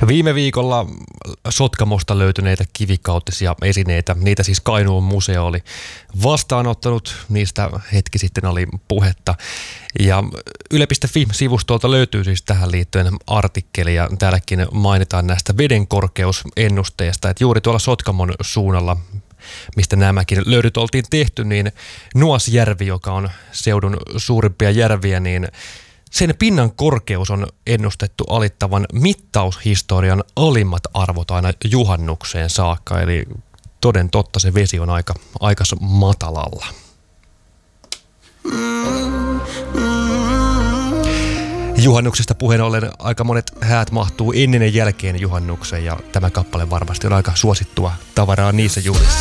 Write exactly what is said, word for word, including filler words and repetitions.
Viime viikolla Sotkamosta löytyneitä kivikautisia esineitä, niitä siis Kainuun museo oli vastaanottanut, niistä hetki sitten oli puhetta. Ja yle piste fi-sivustolta löytyy siis tähän liittyen artikkeli ja täälläkin mainitaan näistä vedenkorkeusennusteista, että juuri tuolla Sotkamon suunnalla, mistä nämäkin löydyt oltiin tehty, niin Nuasjärvi, joka on seudun suurimpia järviä, niin sen pinnan korkeus on ennustettu alittavan mittaushistorian alimmat arvot aina juhannukseen saakka, eli toden totta se vesi on aika, aika matalalla. Juhannuksesta puheen ollen aika monet häät mahtuu ennen ja jälkeen juhannuksen, ja tämä kappale varmasti on aika suosittua tavaraa niissä juhlissa.